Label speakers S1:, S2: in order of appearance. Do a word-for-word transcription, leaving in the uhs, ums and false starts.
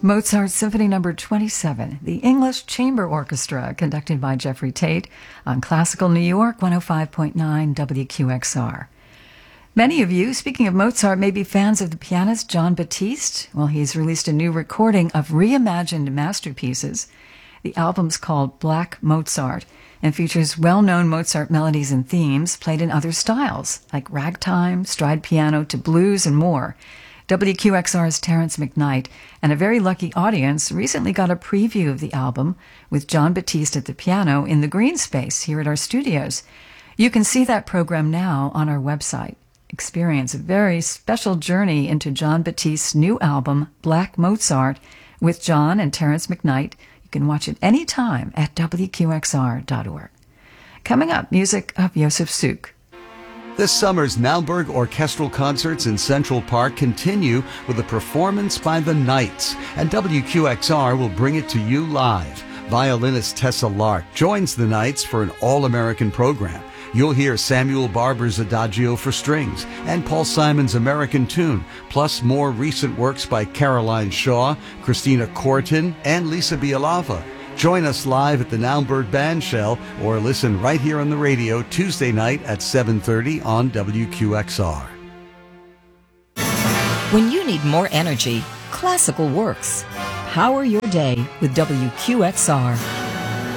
S1: Mozart Symphony Number twenty-seven, the English Chamber Orchestra, conducted by Jeffrey Tate on Classical New York one oh five point nine W Q X R. Many of you, speaking of Mozart, may be fans of the pianist Jon Batiste. Well, he's released a new recording of reimagined masterpieces. The album's called Black Mozart and features well-known Mozart melodies and themes played in other styles, like ragtime, stride piano to blues, and more. W Q X R's Terrence McKnight and a very lucky audience recently got a preview of the album with Jon Batiste at the piano in the green space here at our studios. You can see that program now on our website. Experience a very special journey into Jon Batiste's new album, Black Mozart, with Jon and Terrence McKnight. You can watch it anytime at W Q X R dot org. Coming up, music of Josef Suk.
S2: This summer's Naumburg Orchestral Concerts in Central Park continue with a performance by the Knights, and W Q X R will bring it to you live. Violinist Tessa Lark joins the Knights for an all-American program. You'll hear Samuel Barber's Adagio for strings and Paul Simon's American Tune, plus more recent works by Caroline Shaw, Christina Cortin, and Lisa Bialava. Join us live at the Naumburg Bandshell or listen right here on the radio Tuesday night at seven thirty on W Q X R.
S3: When you need more energy, classical works. Power your day with W Q X R.